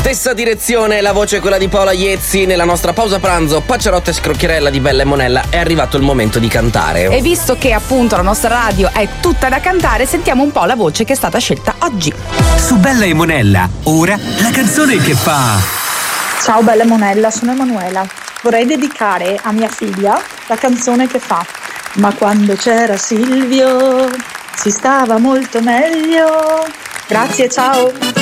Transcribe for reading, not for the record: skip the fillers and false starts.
Stessa direzione, la voce è quella di Paola Iezzi. Nella nostra pausa pranzo, Pacciarotta e Scrocchierella di Bella e Monella, è arrivato il momento di cantare. E visto che appunto la nostra radio è tutta da cantare, sentiamo un po' la voce che è stata scelta oggi. Su Bella e Monella, ora la canzone che fa. Ciao Bella e Monella, sono Emanuela. Vorrei dedicare a mia figlia la canzone che fa: ma quando c'era Silvio si stava molto meglio. Grazie, ciao.